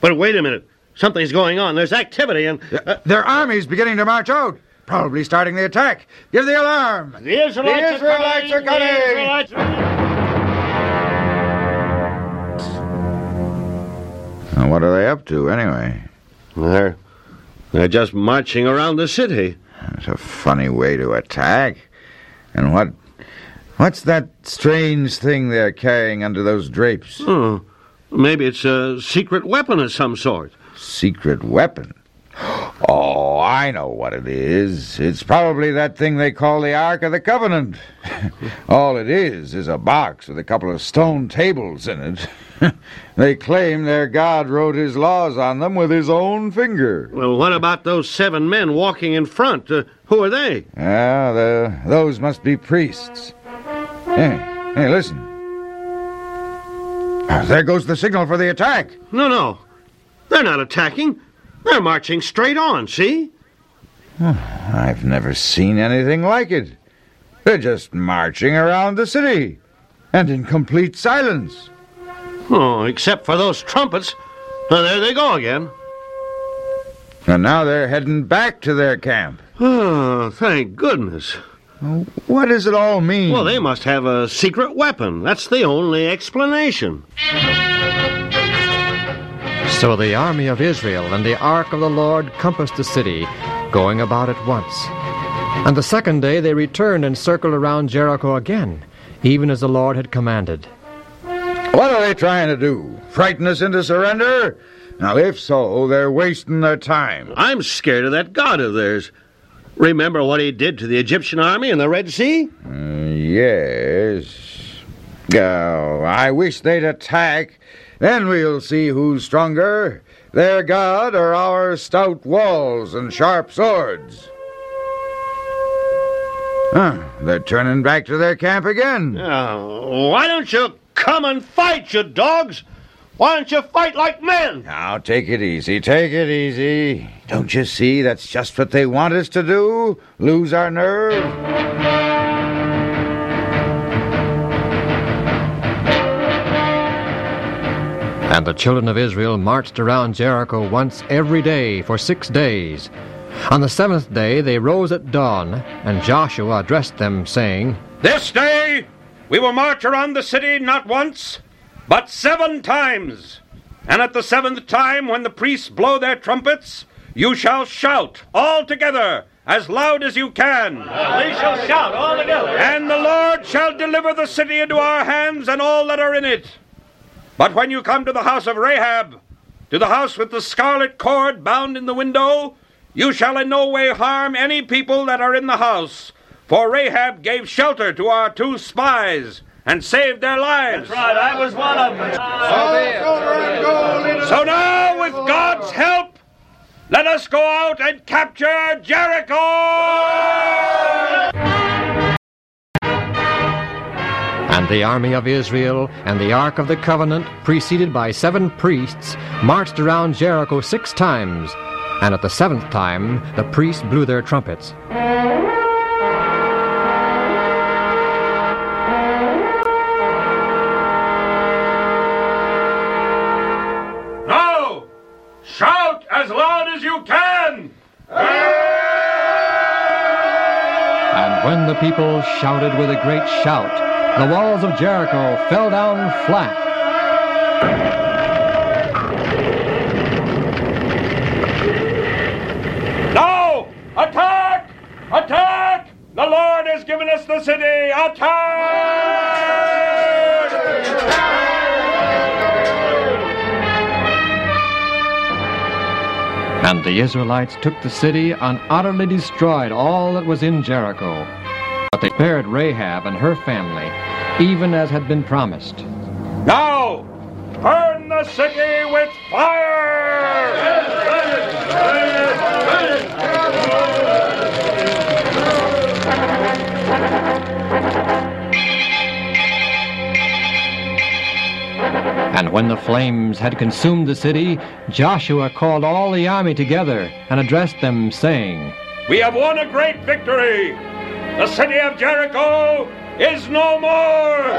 But wait a minute. Something's going on. There's activity and... Their army's beginning to march out. Probably starting the attack. Give the alarm. The Israelites are coming. The Israelites What are they up to, anyway? They're just marching around the city. That's a funny way to attack. And what's that strange thing they're carrying under those drapes? Maybe it's a secret weapon of some sort. Secret weapon? Oh, I know what it is. It's probably that thing they call the Ark of the Covenant. All it is a box with a couple of stone tables in it. They claim their God wrote his laws on them with his own finger. Well, what about those 7 men walking in front? Who are they? Those must be priests. Hey, listen. There goes the signal for the attack. No. They're not attacking. They're marching straight on, see? I've never seen anything like it. They're just marching around the city, and in complete silence. Oh, except for those trumpets. There they go again. And now they're heading back to their camp. Oh, thank goodness. What does it all mean? Well, they must have a secret weapon. That's the only explanation. So the army of Israel and the ark of the Lord compassed the city, going about at once. And the second day they returned and circled around Jericho again, even as the Lord had commanded. What are they trying to do? Frighten us into surrender? Now, if so, they're wasting their time. I'm scared of that God of theirs. Remember what he did to the Egyptian army in the Red Sea? Yes. I wish they'd attack. Then we'll see who's stronger, their God or our stout walls and sharp swords. They're turning back to their camp again. Why don't you come and fight, you dogs? Why don't you fight like men? Now, take it easy. Don't you see that's just what they want us to do? Lose our nerve? And the children of Israel marched around Jericho once every day for 6 days. On the 7th day they rose at dawn, and Joshua addressed them, saying, This day we will march around the city not once, but 7 times. And at the 7th time, when the priests blow their trumpets, you shall shout all together, as loud as you can. We shall shout all together. And the Lord shall deliver the city into our hands and all that are in it. But when you come to the house of Rahab, to the house with the scarlet cord bound in the window, you shall in no way harm any people that are in the house. For Rahab gave shelter to our 2 spies and saved their lives. That's right, I was one of them. So now, with God's help, let us go out and capture Jericho! And the army of Israel and the ark of the covenant, preceded by 7 priests, marched around Jericho 6 times. And at the 7th time, the priests blew their trumpets. Now, shout as loud as you can! And when the people shouted with a great shout, the walls of Jericho fell down flat. Now, attack! Attack! The Lord has given us the city! Attack! And the Israelites took the city and utterly destroyed all that was in Jericho. But they spared Rahab and her family, even as had been promised. Now, burn the city with fire! And when the flames had consumed the city, Joshua called all the army together and addressed them, saying, We have won a great victory! The city of Jericho is no more!